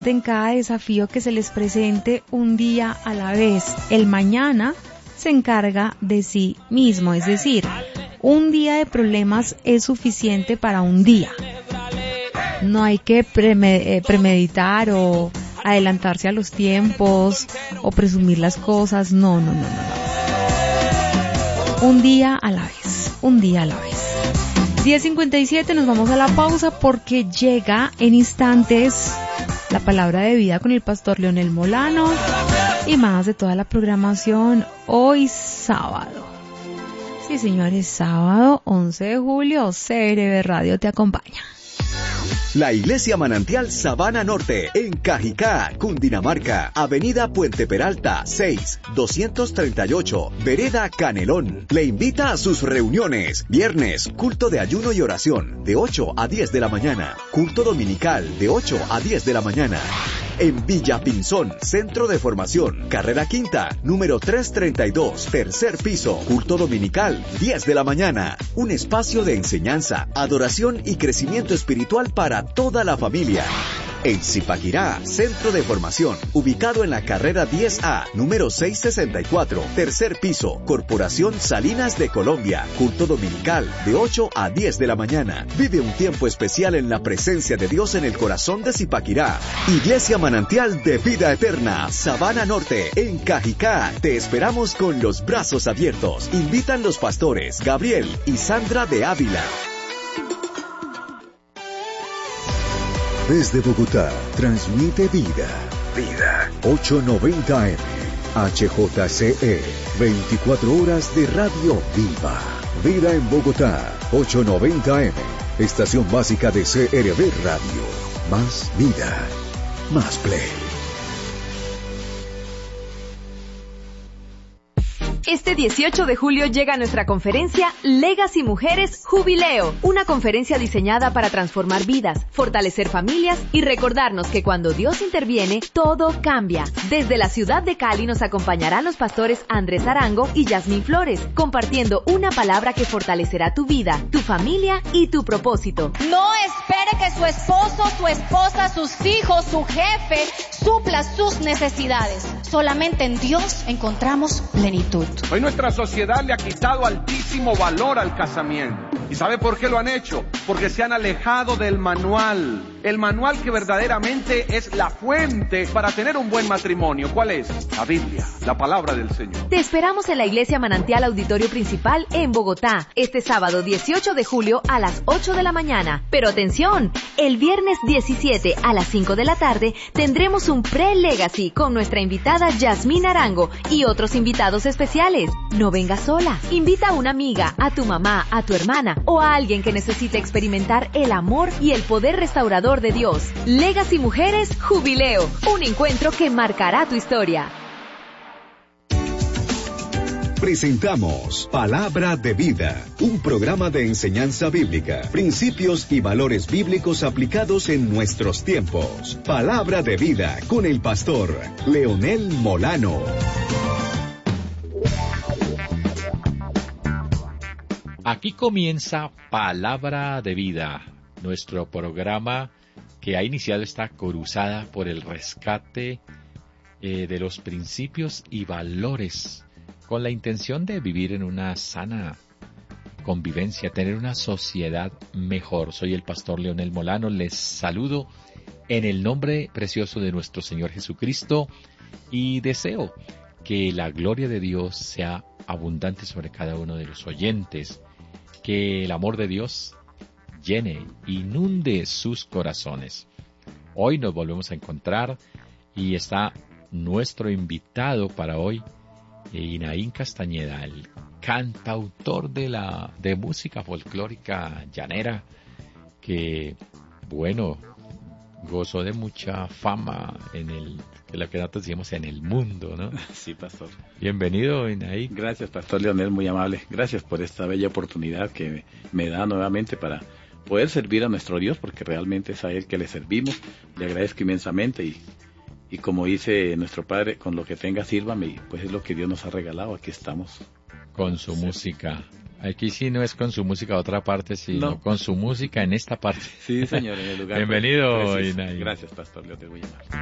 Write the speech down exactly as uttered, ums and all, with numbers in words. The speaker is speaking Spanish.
en cada desafío que se les presente un día a la vez. El mañana se encarga de sí mismo, es decir, un día de problemas es suficiente para un día. No hay que premeditar o adelantarse a los tiempos o presumir las cosas. No, no, no, no. Un día a la vez, un día a la vez. diez cincuenta y siete, nos vamos a la pausa porque llega en instantes la palabra de vida con el pastor Leonel Molano y más de toda la programación hoy sábado. Sí, señores, sábado once de julio, C R V Radio te acompaña. La Iglesia Manantial Sabana Norte, en Cajicá, Cundinamarca, Avenida Puente Peralta, seis, doscientos treinta y ocho, Vereda Canelón. Le invita a sus reuniones. Viernes, culto de ayuno y oración, de ocho a diez de la mañana. Culto dominical, de ocho a diez de la mañana. En Villa Pinzón, Centro de Formación, Carrera Quinta, número trescientos treinta y dos, tercer piso. Culto dominical, diez de la mañana. Un espacio de enseñanza, adoración y crecimiento espiritual para toda la familia. En Zipaquirá, Centro de Formación, ubicado en la carrera diez A, número seiscientos sesenta y cuatro, tercer piso, Corporación Salinas de Colombia. Culto dominical, de ocho a diez de la mañana. Vive un tiempo especial en la presencia de Dios en el corazón de Zipaquirá. Iglesia Manantial de Vida Eterna, Sabana Norte, en Cajicá. Te esperamos con los brazos abiertos. Invitan los pastores Gabriel y Sandra de Ávila. Desde Bogotá, transmite Vida. Vida. ochocientos noventa A M. H J C E. veinticuatro horas de radio viva. Vida en Bogotá. ochocientos noventa A M. Estación básica de C R V Radio. Más vida. Más play. Este dieciocho de julio llega nuestra conferencia Legacy Mujeres Jubileo, una conferencia diseñada para transformar vidas, fortalecer familias y recordarnos que cuando Dios interviene, todo cambia. Desde la ciudad de Cali nos acompañarán los pastores Andrés Arango y Yasmín Flores, compartiendo una palabra que fortalecerá tu vida, tu familia y tu propósito. No espere que su esposo, su esposa, sus hijos, su jefe supla sus necesidades. Solamente en Dios encontramos plenitud. Hoy nuestra sociedad le ha quitado altísimo valor al casamiento. ¿Y sabe por qué lo han hecho? Porque se han alejado del manual. El manual que verdaderamente es la fuente para tener un buen matrimonio. ¿Cuál es? La Biblia, la palabra del Señor. Te esperamos en la Iglesia Manantial Auditorio Principal en Bogotá, este sábado dieciocho de julio a las ocho de la mañana. Pero atención, el viernes diecisiete a las cinco de la tarde tendremos un pre-legacy con nuestra invitada Yasmín Arango y otros invitados especiales. No vengas sola. Invita a una amiga, a tu mamá, a tu hermana o a alguien que necesite experimentar el amor y el poder restaurador de Dios. Legacy Mujeres Jubileo, un encuentro que marcará tu historia. Presentamos Palabra de Vida, un programa de enseñanza bíblica, principios y valores bíblicos aplicados en nuestros tiempos. Palabra de Vida con el pastor Leonel Molano. Aquí comienza Palabra de Vida, nuestro programa que ha iniciado esta cruzada por el rescate eh, de los principios y valores con la intención de vivir en una sana convivencia, tener una sociedad mejor. Soy el pastor Leonel Molano, les saludo en el nombre precioso de nuestro Señor Jesucristo y deseo que la gloria de Dios sea abundante sobre cada uno de los oyentes, que el amor de Dios llene, inunde sus corazones. Hoy nos volvemos a encontrar y está nuestro invitado para hoy, Inaín Castañeda, el cantautor de la de música folclórica llanera, que, bueno, gozó de mucha fama en el, que la que nosotros decimos en el mundo, ¿no? Sí, pastor. Bienvenido, Inaín. Gracias, pastor Leonel, muy amable. Gracias por esta bella oportunidad que me da nuevamente para poder servir a nuestro Dios, porque realmente es a Él que le servimos. Le agradezco inmensamente y, y como dice nuestro Padre, con lo que tenga sírvame, y pues es lo que Dios nos ha regalado, aquí estamos. Con su sí. música. Aquí sí no es con su música a otra parte, sino No. con su música en esta parte. Sí, señor, en el lugar. Bienvenido, preciso. Inaí. Gracias, pastor, Dios te voy a llamar.